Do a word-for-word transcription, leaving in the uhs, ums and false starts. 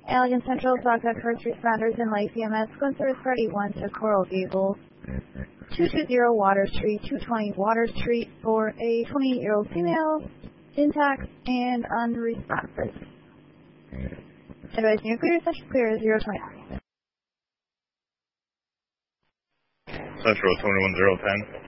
Allegan Central, Osaka, first responders in Lake C M S, Glen Party one to Coral Gables. two two zero Water Street, two twenty Water Street for a twenty-eight-year-old female, intact and unresponsive. Advise new clear, session clear, zero twenty. Central twenty-one zero ten.